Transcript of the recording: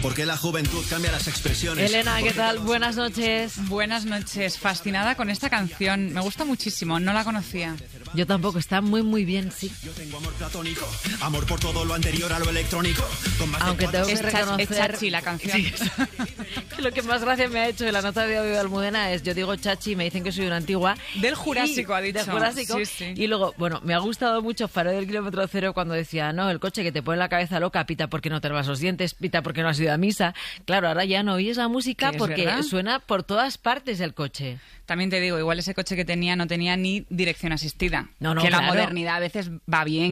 Porque la juventud cambia las expresiones. Elena, ¿qué tal? Buenas noches. Buenas noches, fascinada con esta canción. Me gusta muchísimo, no la conocía. Yo tampoco, está muy bien, sí. Yo tengo amor platónico, amor por todo lo anterior a lo electrónico. Aunque tengo que reconocer... Es chachi la canción. Sí. Lo que más gracia me ha hecho en la nota de audio de Almudena es, yo digo chachi y me dicen que soy una antigua. Del Jurásico, ha dicho. Del Jurásico. Sí. Y luego, bueno, me ha gustado mucho Faro del Kilómetro Cero cuando decía, no, el coche que te pone la cabeza loca, pita porque no te lavas los dientes, pita porque no has ido a misa. Claro, ahora ya no oyes la música porque ¿verdad? suena por todas partes el coche. También te digo, igual ese coche que tenía no tenía ni dirección asistida. No, que claro. la modernidad a veces va bien.